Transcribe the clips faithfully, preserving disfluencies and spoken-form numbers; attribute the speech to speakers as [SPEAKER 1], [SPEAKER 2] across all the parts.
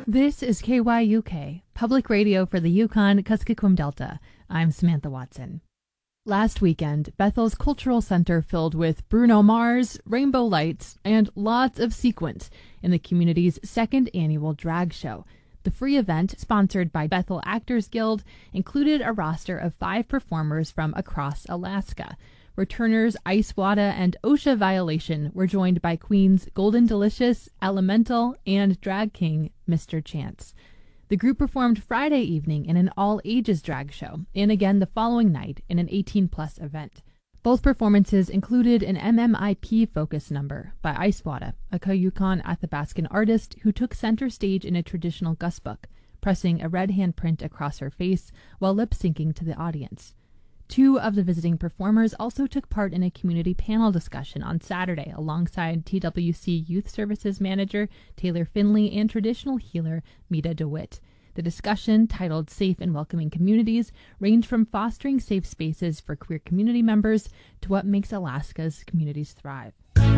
[SPEAKER 1] This is K Y U K, public radio for the Yukon-Kuskokwim Delta. I'm Samantha Watson. Last weekend, Bethel's Cultural Center filled with Bruno Mars, rainbow lights, and lots of sequins in the community's second annual drag show. The free event, sponsored by Bethel Actors Guild, included a roster of five performers from across Alaska. Returners Ice Wada and OSHA Violation were joined by Queens Golden Delicious, Elemental, and drag king Mister Chance. The group performed Friday evening in an all-ages drag show, and again the following night in an eighteen-plus event. Both performances included an M M I P-focused number by Ice Wada, a Cayucon Athabascan artist who took center stage in a traditional gusbook, pressing a red handprint across her face while lip-syncing to the audience. Two of the visiting performers also took part in a community panel discussion on Saturday alongside T W C Youth Services Manager Taylor Finley and traditional healer Mita DeWitt. The discussion, titled Safe and Welcoming Communities, ranged from fostering safe spaces for queer community members to what makes Alaska's communities thrive.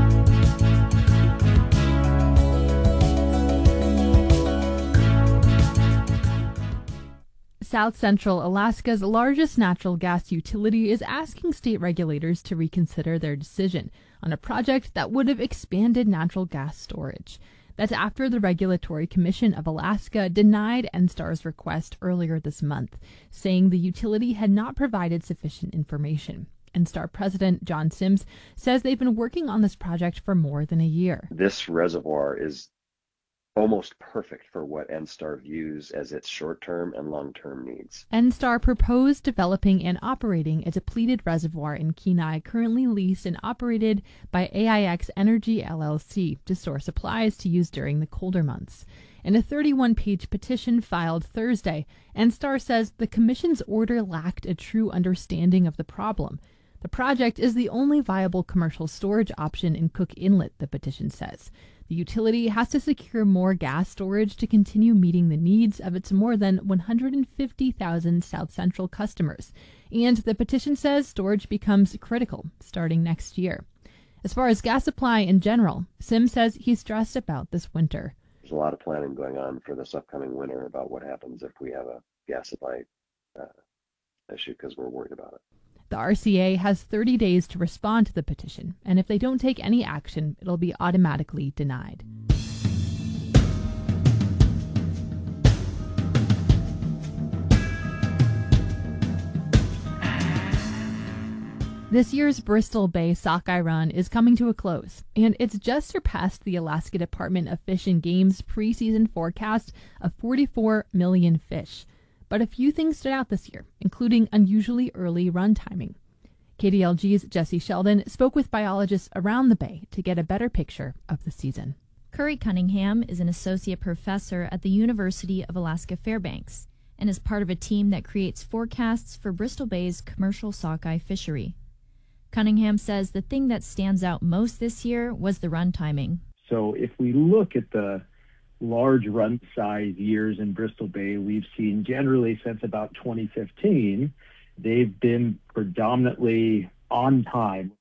[SPEAKER 1] South Central Alaska's largest natural gas utility is asking state regulators to reconsider their decision on a project that would have expanded natural gas storage. That's after the Regulatory Commission of Alaska denied NSTAR's request earlier this month, saying the utility had not provided sufficient information. NSTAR President John Sims says they've been working on this project for more than a year.
[SPEAKER 2] This reservoir is almost perfect for what NSTAR views as its short-term and long-term needs.
[SPEAKER 1] NSTAR proposed developing and operating a depleted reservoir in Kenai, currently leased and operated by A I X Energy L L C to store supplies to use during the colder months. In a thirty-one page petition filed Thursday, NSTAR says the Commission's order lacked a true understanding of the problem. The project is the only viable commercial storage option in Cook Inlet, the petition says. The utility has to secure more gas storage to continue meeting the needs of its more than one hundred fifty thousand South Central customers, and the petition says storage becomes critical starting next year. As far as gas supply in general, Sims says he's stressed about this winter.
[SPEAKER 2] There's a lot of planning going on for this upcoming winter about what happens if we have a gas supply uh, issue, because we're worried about it.
[SPEAKER 1] The R C A has thirty days to respond to the petition, and if they don't take any action, it'll be automatically denied. This year's Bristol Bay Sockeye Run is coming to a close, and it's just surpassed the Alaska Department of Fish and Game's preseason forecast of forty-four million fish. But a few things stood out this year, including unusually early run timing. K D L G's Jesse Sheldon spoke with biologists around the bay to get a better picture of the season.
[SPEAKER 3] Curry Cunningham is an associate professor at the University of Alaska Fairbanks and is part of a team that creates forecasts for Bristol Bay's commercial sockeye fishery. Cunningham says the thing that stands out most this year was the run timing.
[SPEAKER 4] So if we look at the large run size years in Bristol Bay we've seen generally since about twenty fifteen, they've been predominantly on time.